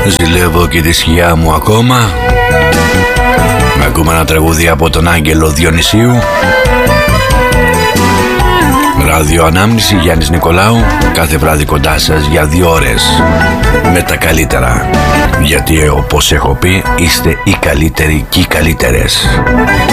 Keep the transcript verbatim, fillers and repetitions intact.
Ζηλεύω και τη σκιά μου ακόμα. Με ακούμε ένα τραγούδι από τον Άγγελο Διονυσίου. Ράδιο Ανάμνηση, Γιάννης Νικολάου. Κάθε βράδυ κοντά σας για δύο ώρες με τα καλύτερα. Γιατί όπως έχω πει, είστε οι καλύτεροι και οι καλύτερες.